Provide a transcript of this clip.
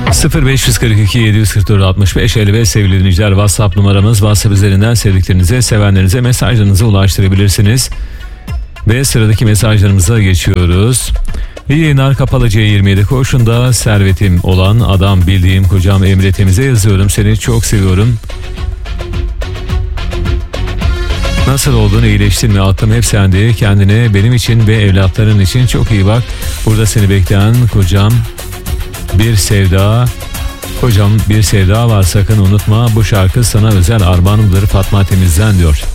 0542 744 65 55 sevgili dinleyiciler, WhatsApp numaramız. WhatsApp üzerinden sevdiklerinize, sevenlerinize mesajlarınızı ulaştırabilirsiniz. Ve sıradaki mesajlarımıza geçiyoruz. İyi yayınlar, kapalı C27 koğuşunda servetim olan adam bildiğim kocam Emre Temiz'e yazıyorum. Seni çok seviyorum. Nasıl oldun, iyileştin mi? Aklım hep sende. Kendine, benim için ve evlatların için çok iyi bak. Burada seni bekleyen kocam bir sevda. Kocam bir sevda var, sakın unutma. Bu şarkı sana özel armağanımdır Fatma Temiz'den diyor.